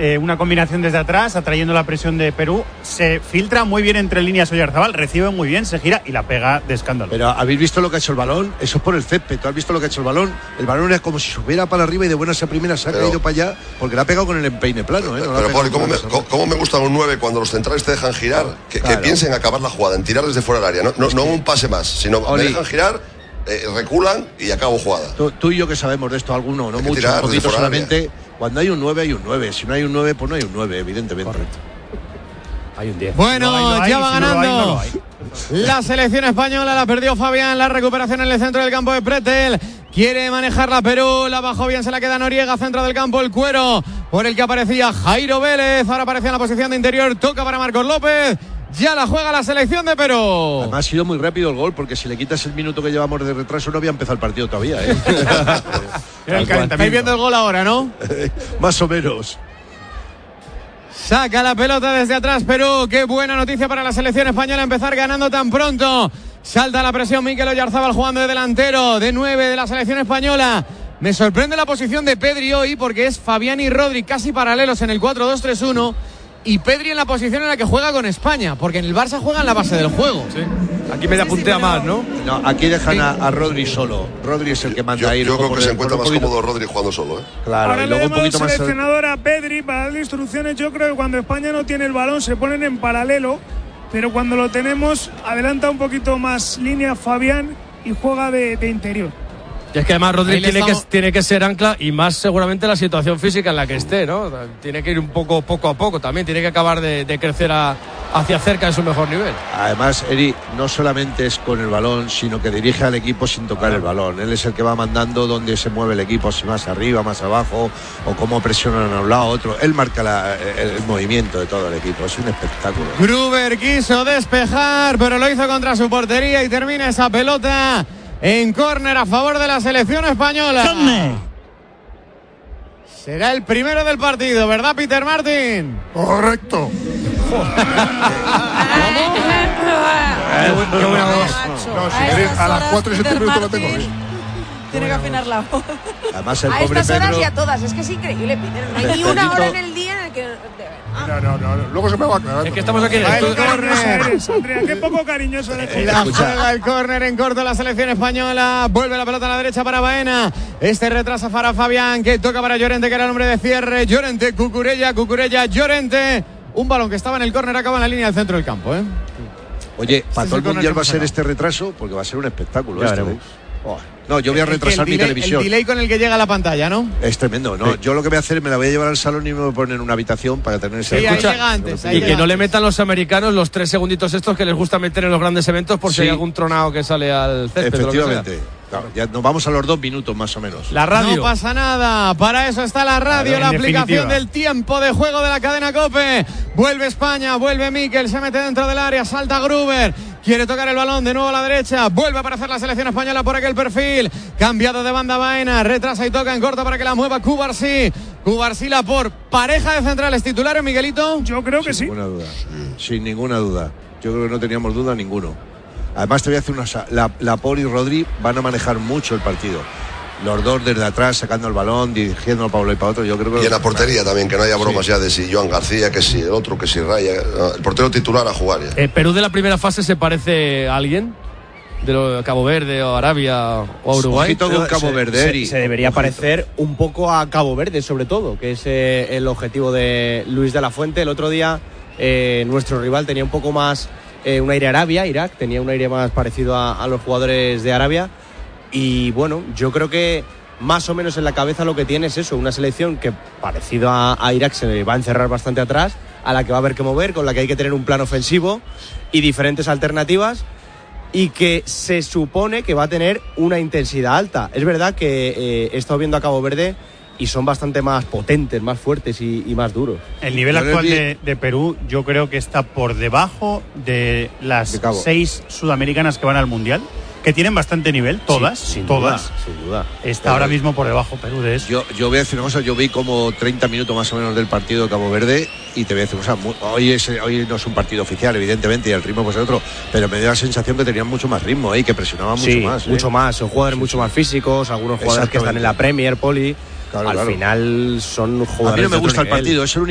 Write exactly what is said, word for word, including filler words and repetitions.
eh, una combinación desde atrás, atrayendo la presión de Perú. Se filtra muy bien entre líneas Oyarzabal, recibe muy bien, se gira y la pega de escándalo. Pero ¿habéis visto lo que ha hecho el balón? Eso es por el césped. ¿Tú has visto lo que ha hecho el balón? El balón es como si subiera para arriba y de buenas a primeras se ha pero, caído para allá porque la ha pegado con el empeine plano. ¿eh? No pero, Poli, ¿cómo me, ¿cómo, ¿cómo me gustan un nueve cuando los centrales te dejan girar? Que, claro. que piensen acabar la jugada, en tirar desde fuera del área. No, no, no un pase más, sino Oli. me dejan girar, eh, reculan y acabo jugada. Tú, tú y yo que sabemos de esto, alguno, no mucho, un poquito solamente. Cuando hay un nueve, hay un nueve. Si no hay un nueve, pues no hay un nueve, evidentemente. Correcto. Hay un diez. Bueno, no hay, no hay, ya va si ganando. no lo hay, no lo hay. La selección española la perdió Fabián. La recuperación en el centro del campo de Pretel. Quiere manejarla Perú. La bajó bien, se la queda Noriega. Centro del campo, el cuero por el que aparecía Jairo Vélez. Ahora aparece en la posición de interior. Toca para Marcos López. Ya la juega la selección de Perú. Además ha sido muy rápido el gol, porque si le quitas el minuto que llevamos de retraso no había empezado el partido todavía, ¿eh? Estáis viendo el gol ahora, ¿no? Más o menos. Saca la pelota desde atrás Perú. Qué buena noticia para la selección española empezar ganando tan pronto. Salta la presión Mikel Oyarzabal jugando de delantero, de nueve de la selección española. Me sorprende la posición de Pedri hoy, porque es Fabián y Rodri casi paralelos en el cuatro dos tres uno. Y Pedri en la posición en la que juega con España, porque en el Barça juega en la base del juego. Sí. Aquí media puntea más, ¿no? No, aquí dejan a, a Rodri solo. Rodri es el que manda yo, ahí. Yo creo que el, se encuentra más poquito. cómodo Rodri jugando solo, ¿eh? Claro, ahora y luego le un poquito al más. seleccionador a Pedri para darle instrucciones. Yo creo que cuando España no tiene el balón se ponen en paralelo, pero cuando lo tenemos adelanta un poquito más línea Fabián y juega de, de interior. Y es que además Rodri tiene, estamos... que, tiene que ser ancla, y más seguramente la situación física en la que esté, ¿no? Tiene que ir un poco poco a poco también, tiene que acabar de, de crecer a, hacia cerca de su mejor nivel. Además, Eri, no solamente es con el balón, sino que dirige al equipo sin tocar ah. el balón. Él es el que va mandando dónde se mueve el equipo, si más arriba, más abajo, o cómo presionan a un lado a otro. Él marca la, el, el movimiento de todo el equipo, es un espectáculo. Gruber quiso despejar, pero lo hizo contra su portería y termina esa pelota en córner a favor de la selección española. ¡Córner! Será el primero del partido, ¿verdad, Peter Martin? Correcto. Qué buena voz. No, si queréis, a las cuatro y siete minutos lo tengo. Tiene que afinar la voz. Además, el a pobre estas horas Pedro... y a todas. Es que es increíble, Peter. No hay ni una hora en el día en el que... No, no, no, luego se me va a aclarar. Es que estamos aquí en el estudio. Andrea, qué poco cariñoso eres. La juega el córner en corto la selección española. Vuelve la pelota a la derecha para Baena. Este retrasa para Fabián, que toca para Llorente, que era el hombre de cierre. Llorente, Cucurella, Cucurella, Llorente. Un balón que estaba en el córner acaba en la línea del centro del campo, ¿eh? Oye, para todo el mundial va a ser este retraso, porque va a ser un espectáculo. Ya esto, veremos. ¿eh? Oh. No, yo voy a retrasar mi delay, televisión. El delay con el que llega a la pantalla, ¿no? Es tremendo, ¿no? Sí. Yo lo que voy a hacer es me la voy a llevar al salón y me voy a poner en una habitación para tener ese... Sí, ahí Escucha, llega antes, ahí y llega que no antes. le metan los americanos los tres segunditos estos que les gusta meter en los grandes eventos por si Sí. hay algún tronado que sale al césped. Efectivamente. Claro, ya nos vamos a los dos minutos más o menos. La radio. No pasa nada, para eso está la radio, Claro, la en aplicación definitiva. del tiempo de juego de la cadena COPE. Vuelve España, vuelve Mikel, se mete dentro del área, salta Gruber, quiere tocar el balón de nuevo a la derecha, vuelve a aparecer la selección española por aquel perfil, cambiado de banda Baena, retrasa y toca en corto para que la mueva Cubarsí. Cubarsí la por pareja de centrales titulares, Miguelito. Yo creo que Sin sí. ninguna duda. Sin ninguna duda. Yo creo que no teníamos duda ninguno. Además te voy a hacer una... La, la Por y Rodri van a manejar mucho el partido. Los dos desde atrás, sacando el balón, dirigiendo a Pablo y para otro. Yo creo que... Y en la portería también, que no haya bromas Sí. ya de si Joan García, que si el otro, que si Raya. El portero titular a jugar ya. Eh, ¿Perú de la primera fase se parece a alguien? ¿De lo, Cabo Verde o Arabia o Uruguay? Ojito con Cabo se, Verde, se, Eri. se debería Ojito. parecer un poco a Cabo Verde, sobre todo, que es eh, el objetivo de Luis de la Fuente. El otro día eh, nuestro rival tenía un poco más eh, un aire Arabia, Irak, tenía un aire más parecido a, a los jugadores de Arabia. Y bueno, yo creo que más o menos en la cabeza lo que tiene es eso, una selección que parecido a, a Irak se va a encerrar bastante atrás, a la que va a haber que mover, con la que hay que tener un plan ofensivo y diferentes alternativas, y que se supone que va a tener una intensidad alta. Es verdad que eh, he estado viendo a Cabo Verde y son bastante más potentes, más fuertes y, y más duros. El nivel Yo actual le vi- de, de Perú yo creo que está por debajo de las De Cabo. seis sudamericanas que van al Mundial, que tienen bastante nivel, todas, Sí, sin todas. duda, sin duda. Está Pero ahora mismo por debajo Perú de eso. Yo, yo voy a decir una cosa, yo vi como treinta minutos más o menos del partido de Cabo Verde y te voy a decir una cosa, mu- hoy, es, hoy no es un partido oficial, evidentemente, y el ritmo pues es otro, pero me dio la sensación que tenían mucho más ritmo, ¿eh? Y que presionaban Sí, mucho más. ¿eh? mucho más. Son jugadores mucho más físicos, algunos jugadores que están en la Premier, Poli. Claro, Al claro. final son jugadores A mí no me de otro gusta el nivel. partido, es el